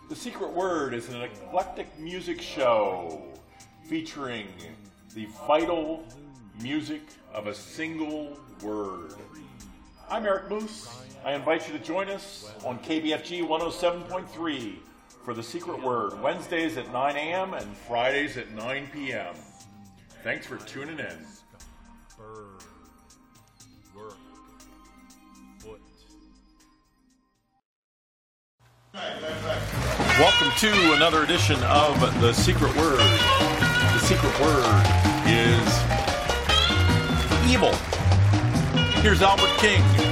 The Secret Word is an eclectic music show featuring the vital music of a single word. I'm Eric Moose. I invite you to join us on KBFG 107.3 for The Secret Word, Wednesdays at 9 a.m. and Fridays at 9 p.m. Thanks for tuning in. Welcome to another edition of The Secret Word. The secret word is evil. Here's Albert King.